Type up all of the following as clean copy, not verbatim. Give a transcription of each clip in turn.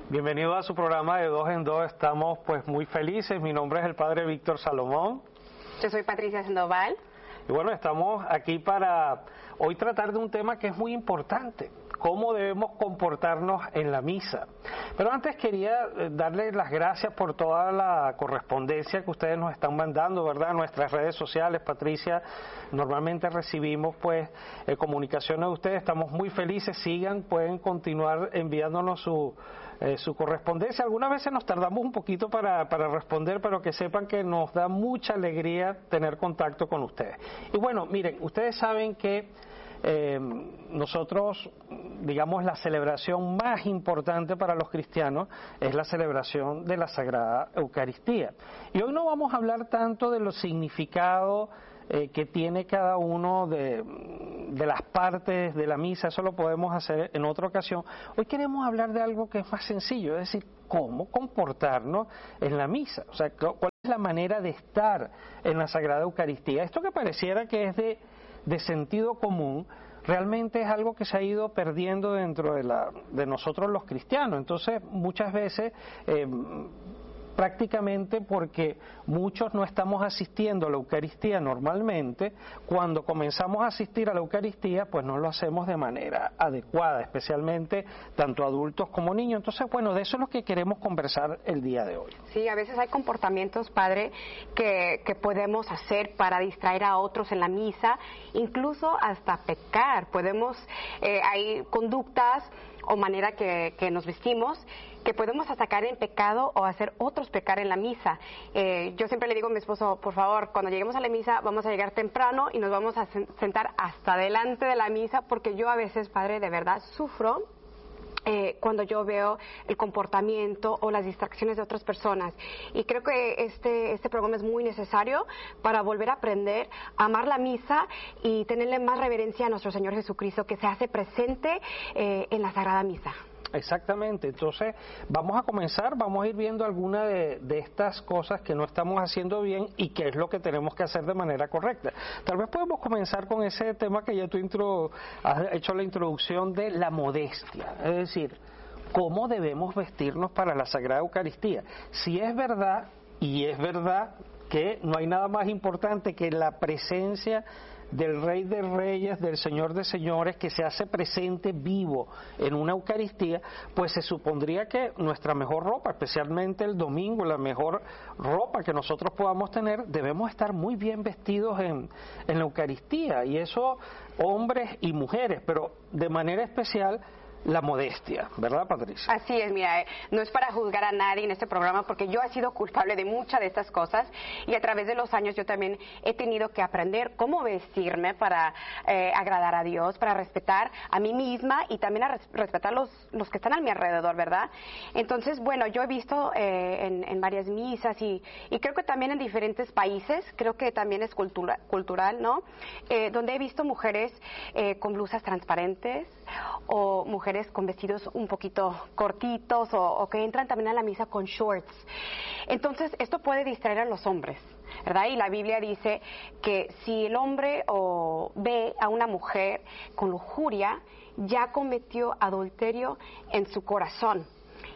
Bienvenido a su programa de Dos en Dos. Estamos pues muy felices. Mi nombre es el Padre Víctor Salomón. Yo soy Patricia Sandoval. Y bueno, estamos aquí para hoy tratar de un tema que es muy importante: cómo debemos comportarnos en la misa. Pero antes quería darles las gracias por toda la correspondencia que ustedes nos están mandando, ¿verdad? Nuestras redes sociales, Patricia, normalmente recibimos pues comunicaciones de ustedes. Estamos muy felices. Sigan, pueden continuar enviándonos su correspondencia. Algunas veces nos tardamos un poquito para responder, pero que sepan que nos da mucha alegría tener contacto con ustedes. Y bueno, miren, ustedes saben que nosotros, digamos, la celebración más importante para los cristianos es la celebración de la Sagrada Eucaristía. Y hoy no vamos a hablar tanto de los significados que tiene cada uno de las partes de la misa. Eso lo podemos hacer en otra ocasión. Hoy queremos hablar de algo que es más sencillo, es decir, cómo comportarnos en la misa. O sea, cuál es la manera de estar en la Sagrada Eucaristía. Esto que pareciera que es de sentido común, realmente es algo que se ha ido perdiendo dentro de nosotros los cristianos. Entonces, muchas veces, prácticamente porque muchos no estamos asistiendo a la Eucaristía normalmente, cuando comenzamos a asistir a la Eucaristía, pues no lo hacemos de manera adecuada, especialmente tanto adultos como niños. Entonces, bueno, de eso es lo que queremos conversar el día de hoy. Sí, a veces hay comportamientos, Padre, que podemos hacer para distraer a otros en la misa, incluso hasta pecar. Hay conductas o manera que nos vestimos que podemos atacar en pecado o hacer otros pecar en la misa. Yo siempre le digo a mi esposo, por favor, cuando lleguemos a la misa vamos a llegar temprano y nos vamos a sentar hasta delante de la misa, porque yo a veces, Padre, de verdad sufro cuando yo veo el comportamiento o las distracciones de otras personas. Y creo que este programa es muy necesario para volver a aprender a amar la misa y tenerle más reverencia a nuestro Señor Jesucristo, que se hace presente en la Sagrada Misa. Exactamente. Entonces vamos a comenzar, vamos a ir viendo algunas de estas cosas que no estamos haciendo bien y qué es lo que tenemos que hacer de manera correcta. Tal vez podemos comenzar con ese tema que ya tú has hecho la introducción, de la modestia, es decir, cómo debemos vestirnos para la Sagrada Eucaristía. Si es verdad, y es verdad, que no hay nada más importante que la presencia del Rey de Reyes, del Señor de Señores, que se hace presente vivo en una Eucaristía, pues se supondría que nuestra mejor ropa, especialmente el domingo, la mejor ropa que nosotros podamos tener, debemos estar muy bien vestidos en la Eucaristía, y eso hombres y mujeres, pero de manera especial la modestia, ¿verdad, Patricia? Así es, mira, no es para juzgar a nadie en este programa, porque yo he sido culpable de muchas de estas cosas, y a través de los años yo también he tenido que aprender cómo vestirme para agradar a Dios, para respetar a mí misma y también a respetar los que están a mi alrededor, ¿verdad? Entonces, bueno, yo he visto en varias misas y creo que también en diferentes países, creo que también es cultural, ¿no? Donde he visto mujeres con blusas transparentes o mujeres con vestidos un poquito cortitos o que entran también a la misa con shorts. Entonces, esto puede distraer a los hombres, ¿verdad? Y la Biblia dice que si el hombre ve a una mujer con lujuria, ya cometió adulterio en su corazón.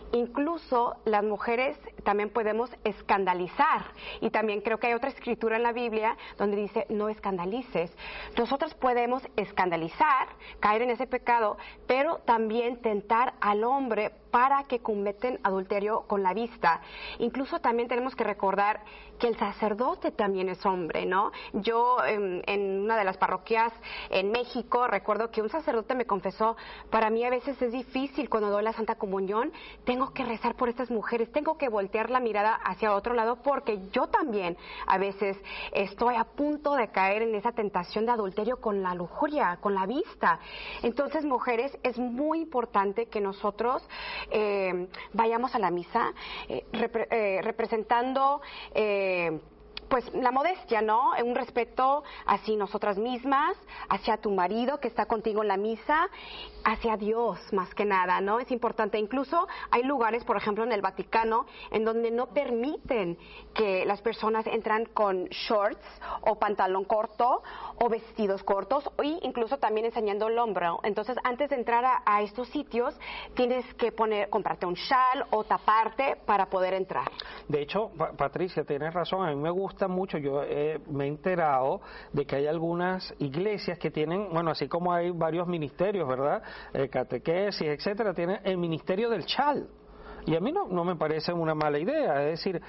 Incluso las mujeres también podemos escandalizar, y también creo que hay otra escritura en la Biblia donde dice no escandalices. Nosotros podemos escandalizar, caer en ese pecado, pero también tentar al hombre para que cometen adulterio con la vista. Incluso también tenemos que recordar que el sacerdote también es hombre, ¿no? Yo en una de las parroquias en México recuerdo que un sacerdote me confesó: para mí a veces es difícil cuando doy la Santa Comunión, tengo que rezar por estas mujeres, tengo que voltear la mirada hacia otro lado, porque yo también a veces estoy a punto de caer en esa tentación de adulterio con la lujuria, con la vista. Entonces, mujeres, es muy importante que nosotros vayamos a la misa representando pues la modestia, ¿no? Un respeto hacia nosotras mismas, hacia tu marido que está contigo en la misa, hacia Dios más que nada, ¿no? Es importante. Incluso hay lugares, por ejemplo en el Vaticano, en donde no permiten que las personas entran con shorts o pantalón corto o vestidos cortos, e incluso también enseñando el hombro. Entonces, antes de entrar a estos sitios, tienes que comprarte un chal o taparte para poder entrar. De hecho, Patricia, tienes razón, a mí me gusta mucho, yo me he enterado de que hay algunas iglesias que tienen, bueno, así como hay varios ministerios, ¿verdad? Catequesis, etcétera, tienen el ministerio del chal. Y a mí no me parece una mala idea, es decir,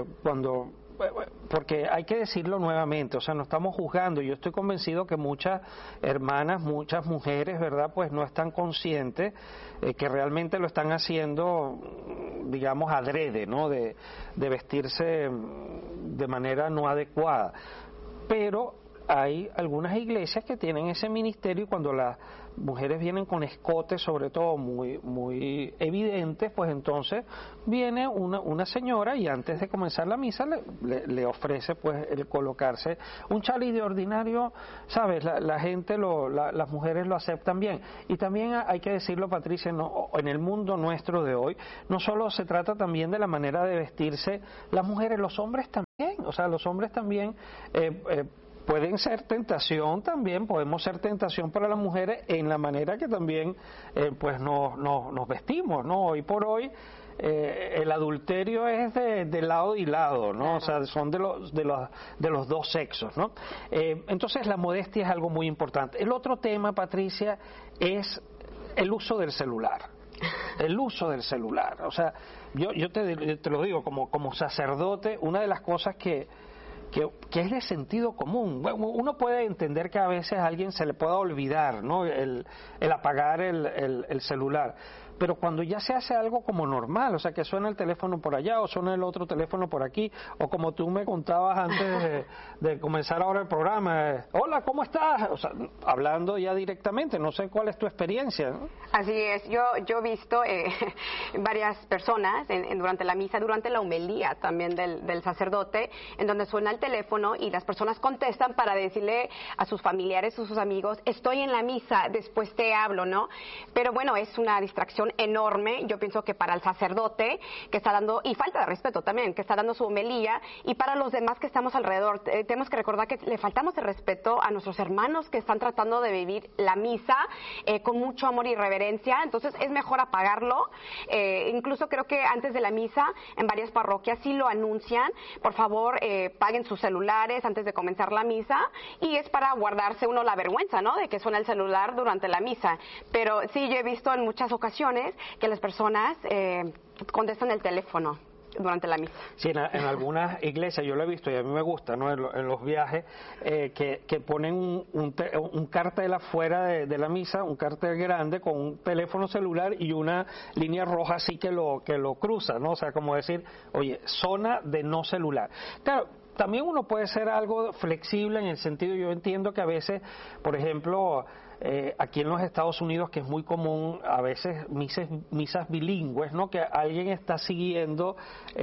porque hay que decirlo nuevamente, o sea, no estamos juzgando. Yo estoy convencido que muchas hermanas, muchas mujeres, ¿verdad?, pues no están conscientes que realmente lo están haciendo, digamos, adrede, ¿no?, de vestirse de manera no adecuada. Pero hay algunas iglesias que tienen ese ministerio y cuando las mujeres vienen con escotes, sobre todo muy evidentes, pues entonces viene una señora y antes de comenzar la misa le ofrece pues el colocarse un chal, de ordinario, ¿sabes? La gente, las mujeres lo aceptan bien. Y también hay que decirlo, Patricia, en el mundo nuestro de hoy, no solo se trata también de la manera de vestirse las mujeres, los hombres también, o sea, los hombres también pueden ser tentación también, podemos ser tentación para las mujeres en la manera que también pues nos vestimos, ¿no? Hoy por hoy el adulterio es de lado y lado, ¿no? O sea, son de los dos sexos, ¿no? Entonces la modestia es algo muy importante. El otro tema, Patricia, es el uso del celular. El uso del celular. O sea, yo te lo digo como sacerdote, una de las cosas que es de sentido común. Uno puede entender que a veces a alguien se le pueda olvidar, ¿no?, el apagar el celular, pero cuando ya se hace algo como normal, o sea, que suena el teléfono por allá o suena el otro teléfono por aquí, o como tú me contabas antes de comenzar ahora el programa, hola, ¿cómo estás? O sea, hablando ya directamente, no sé cuál es tu experiencia, ¿no? Así es, yo he visto varias personas durante la misa, durante la homilía también del sacerdote, en donde suena el teléfono y las personas contestan para decirle a sus familiares o sus amigos, estoy en la misa, después te hablo, ¿no? Pero bueno, es una distracción enorme, yo pienso que para el sacerdote que está dando, y falta de respeto también, que está dando su homilía, y para los demás que estamos alrededor, tenemos que recordar que le faltamos el respeto a nuestros hermanos que están tratando de vivir la misa con mucho amor y reverencia. Entonces es mejor apagarlo. Incluso creo que antes de la misa en varias parroquias sí lo anuncian, por favor paguen sus celulares antes de comenzar la misa, y es para guardarse uno la vergüenza, ¿no?, de que suena el celular durante la misa. Pero sí, yo he visto en muchas ocasiones que las personas contestan el teléfono durante la misa. Sí, en algunas iglesias yo lo he visto y a mí me gusta, ¿no?, en los viajes, que ponen un cartel afuera de la misa, un cartel grande con un teléfono celular y una línea roja así que lo cruza, ¿no? O sea, como decir, oye, zona de no celular. Claro, también uno puede ser algo flexible en el sentido, yo entiendo que a veces, por ejemplo, aquí en los Estados Unidos, que es muy común a veces misas bilingües, ¿no?, que alguien está siguiendo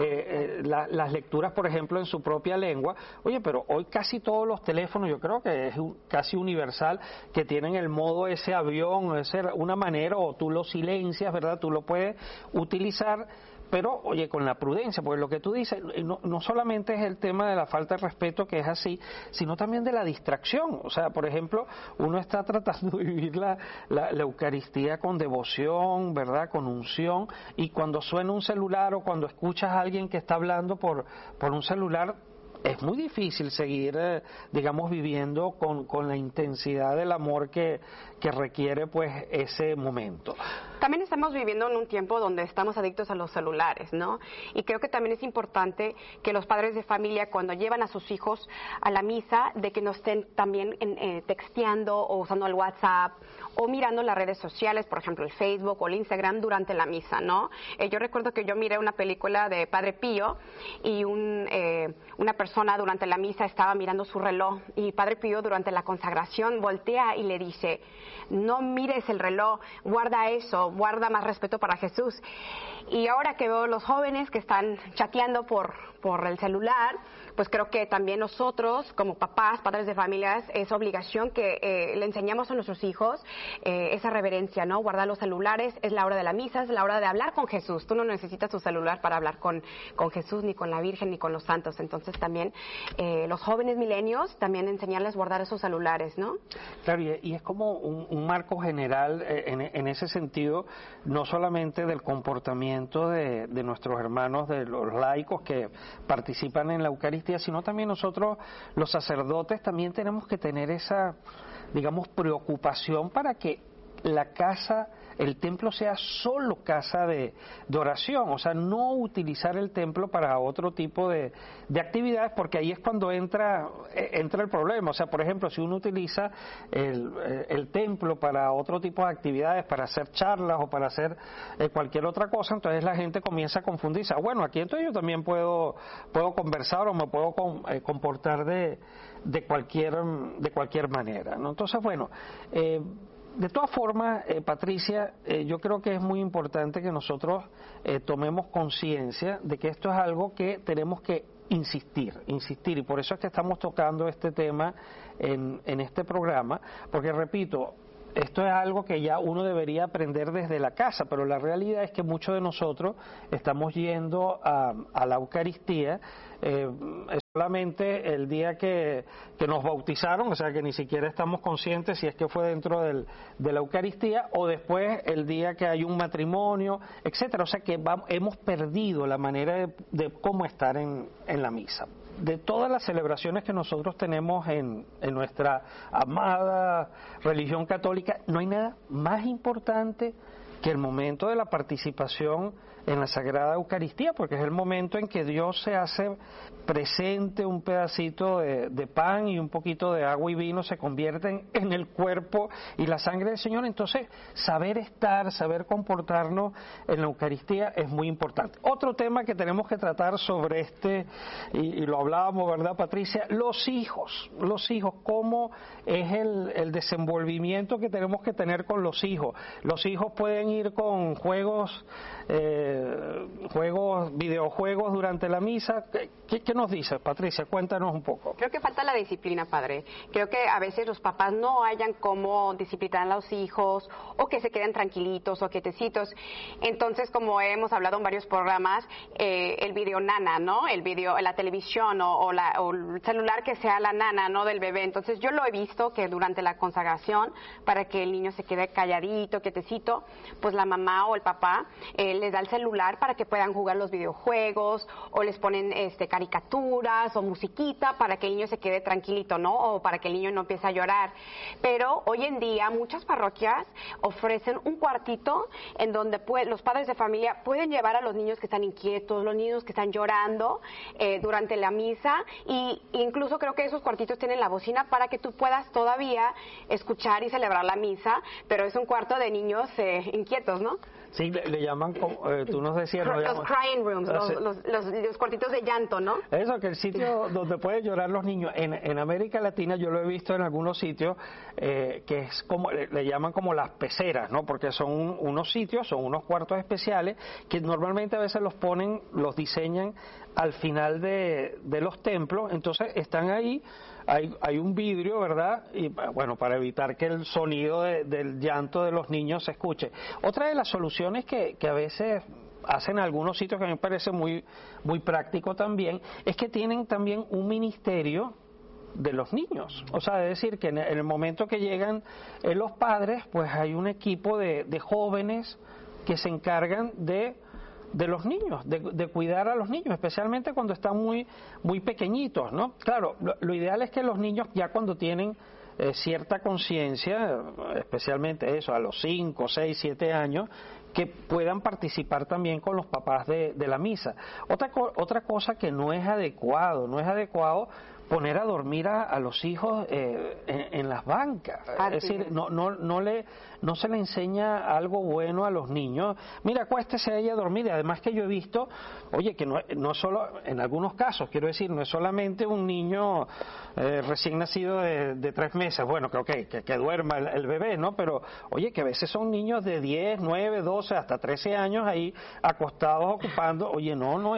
las lecturas, por ejemplo, en su propia lengua. Oye, pero hoy casi todos los teléfonos, yo creo que es casi universal, que tienen el modo ese avión, una manera, o tú lo silencias, ¿verdad?, tú lo puedes utilizar. Pero, oye, con la prudencia, porque lo que tú dices, no solamente es el tema de la falta de respeto, que es así, sino también de la distracción. O sea, por ejemplo, uno está tratando de vivir la Eucaristía con devoción, ¿verdad?, con unción, y cuando suena un celular o cuando escuchas a alguien que está hablando por un celular, es muy difícil seguir, digamos, viviendo con la intensidad del amor que requiere, pues, ese momento. También estamos viviendo en un tiempo donde estamos adictos a los celulares, ¿no? Y creo que también es importante que los padres de familia, cuando llevan a sus hijos a la misa, de que no estén también texteando o usando el WhatsApp o mirando las redes sociales, por ejemplo, el Facebook o el Instagram durante la misa, ¿no? Yo recuerdo que yo miré una película de Padre Pío y una persona persona durante la misa estaba mirando su reloj y Padre Pío durante la consagración voltea y le dice, no mires el reloj, guarda eso, guarda más respeto para Jesús. Y ahora que veo los jóvenes que están chateando por el celular, pues creo que también nosotros, como papás, padres de familias, es obligación que le enseñamos a nuestros hijos esa reverencia, ¿no? Guardar los celulares, es la hora de la misa, es la hora de hablar con Jesús. Tú no necesitas tu celular para hablar con Jesús, ni con la Virgen, ni con los santos. Entonces también los jóvenes milenios, también enseñarles a guardar esos celulares, ¿no? Claro, y es como un marco general en ese sentido, no solamente del comportamiento de nuestros hermanos, de los laicos que participan en la Eucaristía, sino también nosotros, los sacerdotes, también tenemos que tener esa, digamos, preocupación para que la casa, el templo sea solo casa de oración, o sea, no utilizar el templo para otro tipo de actividades, porque ahí es cuando entra el problema. O sea, por ejemplo, si uno utiliza el templo para otro tipo de actividades, para hacer charlas o para hacer cualquier otra cosa, entonces la gente comienza a confundirse. Bueno, aquí entonces yo también puedo conversar o me puedo comportar de cualquier manera, ¿no? Entonces, bueno, de todas formas, Patricia, yo creo que es muy importante que nosotros tomemos conciencia de que esto es algo que tenemos que insistir, y por eso es que estamos tocando este tema en este programa, porque repito, esto es algo que ya uno debería aprender desde la casa, pero la realidad es que muchos de nosotros estamos yendo a la Eucaristía solamente el día que nos bautizaron, o sea que ni siquiera estamos conscientes si es que fue dentro de la Eucaristía, o después el día que hay un matrimonio, etcétera. O sea que hemos perdido la manera de cómo estar en la misa. De todas las celebraciones que nosotros tenemos en nuestra amada religión católica, no hay nada más importante que el momento de la participación en la Sagrada Eucaristía, porque es el momento en que Dios se hace presente, un pedacito de pan y un poquito de agua y vino se convierten en el cuerpo y la sangre del Señor. Entonces, saber estar, saber comportarnos en la Eucaristía es muy importante. Otro tema que tenemos que tratar sobre y lo hablábamos, ¿verdad, Patricia? Los hijos, cómo es el desenvolvimiento que tenemos que tener con los hijos. Los hijos pueden ir con videojuegos durante la misa. ¿Qué nos dices, Patricia? Cuéntanos un poco. Creo que falta la disciplina, padre. Creo que a veces los papás no hayan cómo disciplinar a los hijos, o que se queden tranquilitos o quietecitos. Entonces, como hemos hablado en varios programas, el video nana, ¿no? La televisión o el celular que sea la nana, ¿no? Del bebé. Entonces, yo lo he visto que durante la consagración, para que el niño se quede calladito, quietecito, pues la mamá o el papá les da el celular para que puedan jugar los videojuegos, o les ponen caricaturas o musiquita para que el niño se quede tranquilito, ¿no? O para que el niño no empiece a llorar. Pero hoy en día muchas parroquias ofrecen un cuartito en donde los padres de familia pueden llevar a los niños que están inquietos, los niños que están llorando durante la misa, y incluso creo que esos cuartitos tienen la bocina para que tú puedas todavía escuchar y celebrar la misa, pero es un cuarto de niños inquietos, ¿no? Sí, le llaman, tú nos decías... Los crying rooms, los cuartitos de llanto, ¿no? Eso, que el sitio donde pueden llorar los niños. En América Latina yo lo he visto en algunos sitios que es como, le llaman como las peceras, ¿no? Porque son unos sitios, son unos cuartos especiales que normalmente a veces los diseñan al final de los templos, entonces están ahí. Hay un vidrio, ¿verdad? Y bueno, para evitar que el sonido del llanto de los niños se escuche. Otra de las soluciones que a veces hacen algunos sitios, que a mí me parece muy, muy práctico también, es que tienen también un ministerio de los niños. O sea, es decir, que en el momento que llegan los padres, pues hay un equipo de jóvenes que se encargan de los niños, de cuidar a los niños, especialmente cuando están muy, muy pequeñitos, ¿no? Claro, lo ideal es que los niños ya cuando tienen cierta conciencia, especialmente eso, a los 5, 6, 7 años, que puedan participar también con los papás de la misa. Otra cosa que no es adecuado poner a dormir a los hijos en las bancas. Es decir, no se le enseña algo bueno a los niños. Mira, acuéstese a ella a dormir. Y además que yo he visto, oye, que no solo, en algunos casos, quiero decir, no es solamente un niño recién nacido de 3 meses, bueno, que duerma el bebé, ¿no? Pero, oye, que a veces son niños de 10, 9, 12, hasta 13 años ahí acostados ocupando. Oye,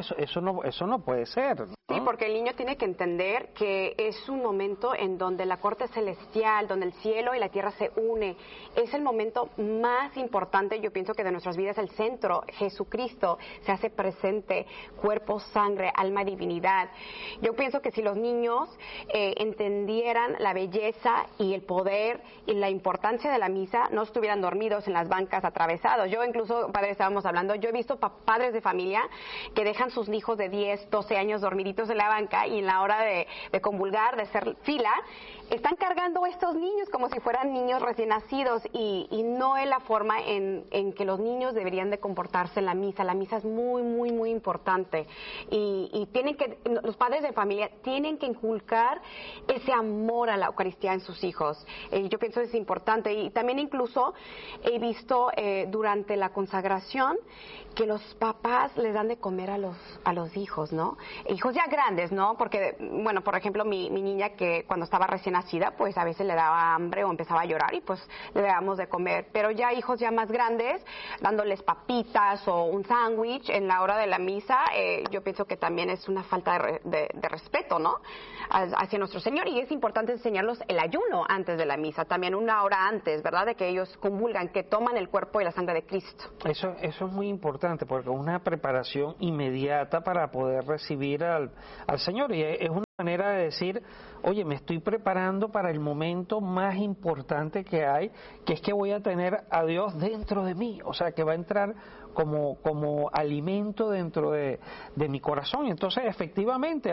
eso no puede ser, ¿no? Sí, porque el niño tiene que entender que es un momento en donde la corte celestial, donde el cielo y la tierra se une. Es el momento más importante, yo pienso que de nuestras vidas, el centro. Jesucristo se hace presente, cuerpo, sangre, alma, divinidad. Yo pienso que si los niños entendieran la belleza y el poder y la importancia de la misa, no estuvieran dormidos en las bancas atravesados. Yo incluso, padre, estábamos hablando, yo he visto padres de familia que dejan sus hijos de 10, 12 años dormiditos en la banca y en la hora de comulgar, de hacer fila, están cargando a estos niños como si fueran niños recién nacidos y no es la forma en que los niños deberían de comportarse en la misa. La misa es muy, muy, muy importante y los padres de familia tienen que inculcar ese amor a la Eucaristía en sus hijos. Yo pienso que es importante y también incluso he visto durante la consagración que los papás les dan de comer a los hijos, ¿no? Hijos ya grandes, ¿no? Porque, bueno, por ejemplo, mi niña que cuando estaba recién nacida, pues a veces le daba hambre o empezaba a llorar y pues le dábamos de comer. Pero ya hijos ya más grandes, dándoles papitas o un sándwich en la hora de la misa, yo pienso que también es una falta de respeto, ¿no? Hacia nuestro Señor. Y es importante enseñarlos el ayuno antes de la misa, también una hora antes, ¿verdad? De que ellos comulgan, que toman el cuerpo y la sangre de Cristo. Eso es muy importante porque es una preparación inmediata para poder recibir al Señor y es una manera de decir, oye, me estoy preparando para el momento más importante que hay, que es que voy a tener a Dios dentro de mí, o sea, que va a entrar como alimento dentro de mi corazón. Y entonces, efectivamente,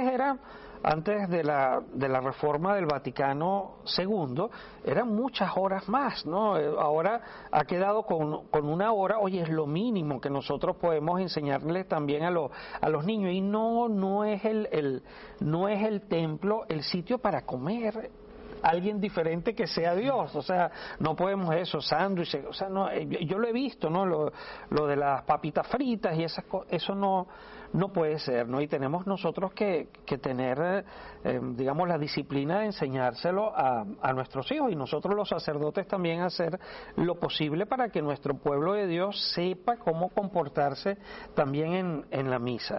antes de la reforma del Vaticano II, eran muchas horas más, ¿no? Ahora ha quedado con una hora. Oye, es lo mínimo que nosotros podemos enseñarles también a los niños. Y no es el templo el sitio para comer alguien diferente que sea Dios, o sea, no podemos eso, sándwiches, o sea, no, yo lo he visto, ¿no? Lo de las papitas fritas y esas cosas, eso no puede ser, ¿no? Y tenemos nosotros que tener, digamos, la disciplina de enseñárselo a nuestros hijos y nosotros los sacerdotes también hacer lo posible para que nuestro pueblo de Dios sepa cómo comportarse también en la misa.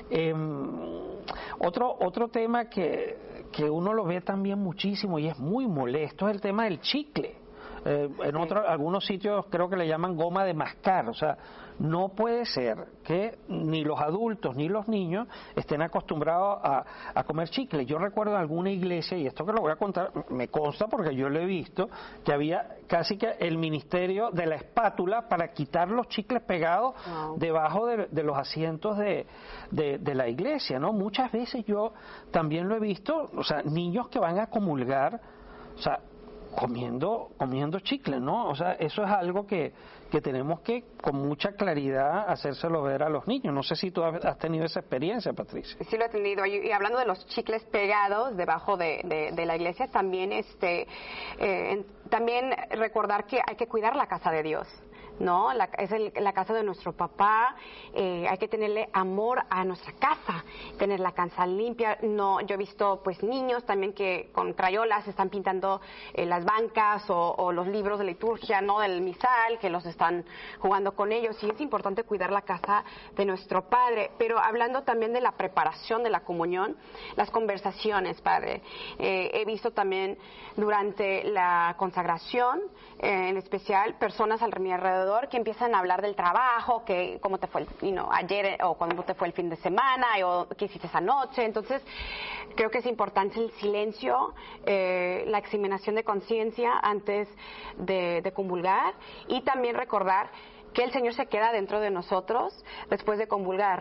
Otro tema que uno lo ve también muchísimo y es muy molesto es el tema del chicle. Algunos sitios creo que le llaman goma de mascar, o sea, no puede ser que ni los adultos ni los niños estén acostumbrados a comer chicle. Yo recuerdo en alguna iglesia, y esto que lo voy a contar, me consta porque yo lo he visto, que había casi que el ministerio de la espátula para quitar los chicles pegados debajo de los asientos de la iglesia, ¿no? Muchas veces yo también lo he visto, o sea, niños que van a comulgar, o sea, comiendo chicle, ¿no? O sea, eso es algo que tenemos que con mucha claridad hacérselo ver a los niños. No sé si tú has tenido esa experiencia, Patricia. Sí, lo he tenido. Y hablando de los chicles pegados debajo de la iglesia, también también recordar que hay que cuidar la casa de Dios, ¿no? Es la casa de nuestro papá. Hay que tenerle amor a nuestra casa, tener la casa limpia. No, yo he visto pues niños también que con crayolas están pintando las bancas o los libros de liturgia, no del misal, que los están jugando con ellos. Y es importante cuidar la casa de nuestro Padre. Pero hablando también de la preparación de la comunión, las conversaciones, Padre. He visto también durante la consagración, en especial, personas a mi alrededor que empiezan a hablar del trabajo, que cómo te fue ayer o cómo te fue el fin de semana o qué hiciste esa noche. Entonces, creo que es importante el silencio, la examinación de conciencia antes de comulgar y también recordar que el Señor se queda dentro de nosotros después de comulgar.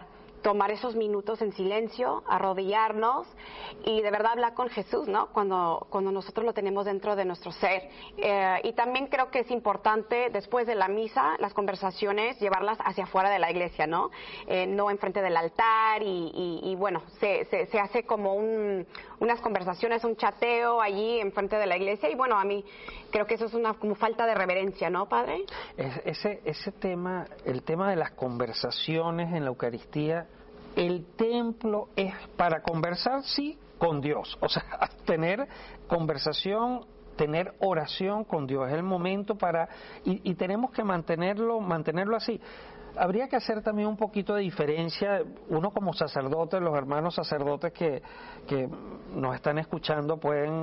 tomar esos minutos en silencio, arrodillarnos y de verdad hablar con Jesús, ¿no? Cuando nosotros lo tenemos dentro de nuestro ser. Y también creo que es importante, después de la misa, las conversaciones, llevarlas hacia afuera de la iglesia, ¿no? No enfrente del altar y bueno, se hace como unas conversaciones, un chateo allí enfrente de la iglesia y bueno, a mí creo que eso es una como falta de reverencia, ¿no, padre? Ese tema, el tema de las conversaciones en la Eucaristía, el templo es para conversar, sí, con Dios, o sea, tener conversación, tener oración con Dios, es el momento para, y tenemos que mantenerlo así. Habría que hacer también un poquito de diferencia, uno como sacerdote, los hermanos sacerdotes que nos están escuchando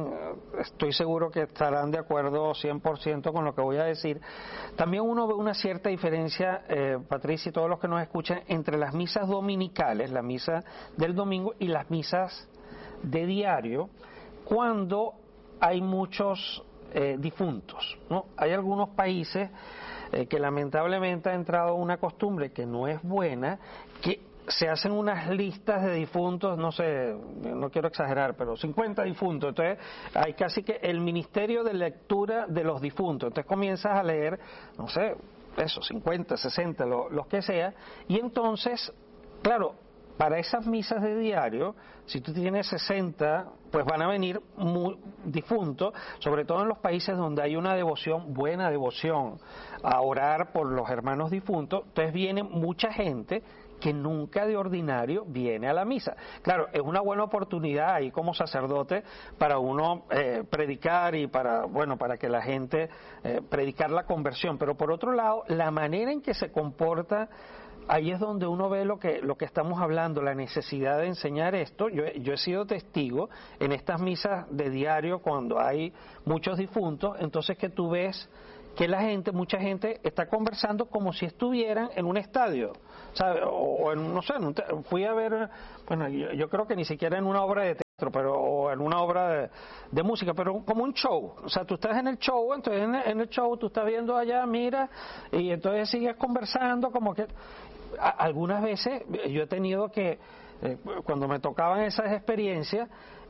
estoy seguro que estarán de acuerdo 100% con lo que voy a decir. También uno ve una cierta diferencia, Patricia y todos los que nos escuchan, entre las misas dominicales, la misa del domingo y las misas de diario, cuando hay muchos difuntos, ¿no? Hay algunos países que lamentablemente ha entrado una costumbre que no es buena, que se hacen unas listas de difuntos, no sé, no quiero exagerar, pero 50 difuntos, entonces hay casi que el ministerio de lectura de los difuntos, entonces comienzas a leer, no sé, eso, 50, 60, los que sea, y entonces, claro, para esas misas de diario, si tú tienes 60, pues van a venir difuntos, sobre todo en los países donde hay una devoción, buena devoción, a orar por los hermanos difuntos, entonces viene mucha gente que nunca de ordinario viene a la misa. Claro, es una buena oportunidad ahí como sacerdote para uno predicar y para que la gente predicar la conversión, pero por otro lado, la manera en que se comporta, ahí es donde uno ve lo que estamos hablando, la necesidad de enseñar esto. Yo he sido testigo en estas misas de diario cuando hay muchos difuntos, entonces que tú ves que mucha gente está conversando como si estuvieran en un estadio, ¿sabes? O en, no sé, fui a ver, bueno, yo creo que ni siquiera en una obra de teatro, o en una obra de música, pero como un show. O sea, tú estás en el show, entonces en el show tú estás viendo allá, mira, y entonces sigues conversando como que... Algunas veces yo he tenido que, cuando me tocaban esas experiencias,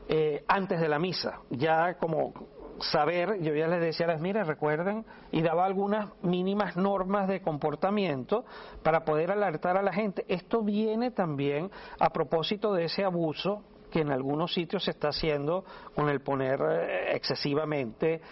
antes de la misa, ya como saber, yo ya les decía, mira, recuerden, y daba algunas mínimas normas de comportamiento para poder alertar a la gente. Esto viene también a propósito de ese abuso que en algunos sitios se está haciendo con el poner excesivamente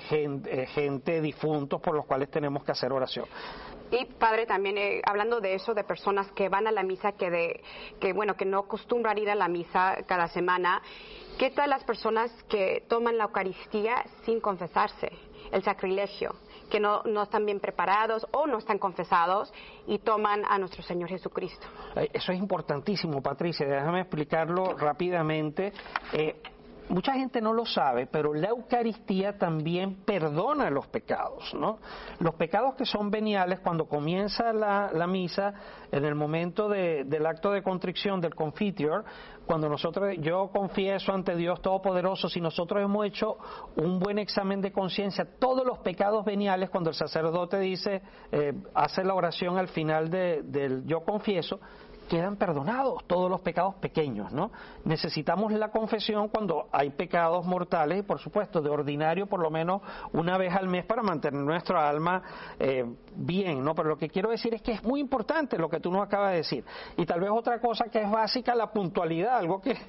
gente difuntos por los cuales tenemos que hacer oración. Y padre, también hablando de eso, de personas que van a la misa, que no acostumbran ir a la misa cada semana, ¿qué tal las personas que toman la Eucaristía sin confesarse? El sacrilegio, que no están bien preparados o no están confesados y toman a nuestro Señor Jesucristo. Eso es importantísimo, Patricia, déjame explicarlo rápidamente. Mucha gente no lo sabe, pero la Eucaristía también perdona los pecados, ¿no? Los pecados que son veniales, cuando comienza la misa, en el momento del acto de contrición, del confiteor, cuando yo confieso ante Dios Todopoderoso, si nosotros hemos hecho un buen examen de conciencia, todos los pecados veniales, cuando el sacerdote dice, hace la oración al final del yo confieso, quedan perdonados todos los pecados pequeños, ¿no? Necesitamos la confesión cuando hay pecados mortales y, por supuesto, de ordinario por lo menos una vez al mes para mantener nuestra alma bien, ¿no? Pero lo que quiero decir es que es muy importante lo que tú nos acabas de decir. Y tal vez otra cosa que es básica, la puntualidad, algo que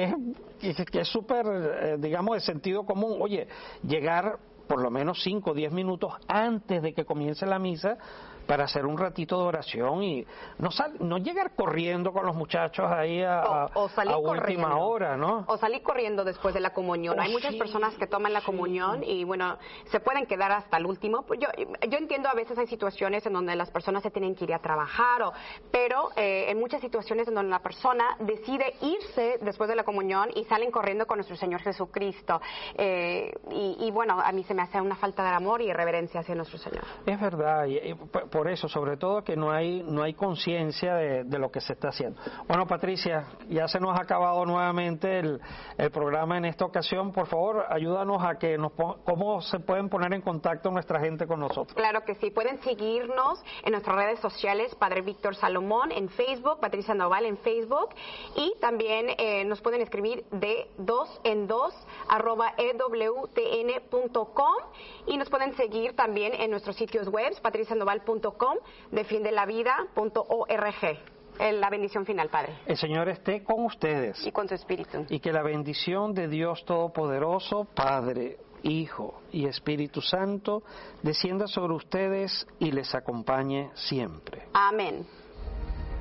es súper, digamos, de sentido común. Oye, llegar por lo menos 5 o 10 minutos antes de que comience la misa para hacer un ratito de oración y no llegar corriendo con los muchachos ahí a última hora, ¿no? O salir corriendo después de la comunión. Hay muchas personas que toman la comunión y, bueno, se pueden quedar hasta el último. Pues yo entiendo, a veces hay situaciones en donde las personas se tienen que ir a trabajar, pero en muchas situaciones en donde la persona decide irse después de la comunión y salen corriendo con nuestro Señor Jesucristo. Y bueno, a mí se me hace una falta de amor y reverencia hacia nuestro Señor. Es verdad. por eso, sobre todo, que no hay conciencia de lo que se está haciendo. Bueno, Patricia, ya se nos ha acabado nuevamente el programa en esta ocasión. Por favor, ayúdanos a que cómo se pueden poner en contacto nuestra gente con nosotros. Claro que sí, pueden seguirnos en nuestras redes sociales, Padre Víctor Salomón en Facebook, Patricia Noval en Facebook, y también nos pueden escribir de 2 en 2 @ewtn.com, y nos pueden seguir también en nuestros sitios web, patricianoval.com, defendelavida.org. La bendición final, Padre. El Señor esté con ustedes. Y con su espíritu. Y que la bendición de Dios Todopoderoso, Padre, Hijo y Espíritu Santo, descienda sobre ustedes y les acompañe siempre. Amén.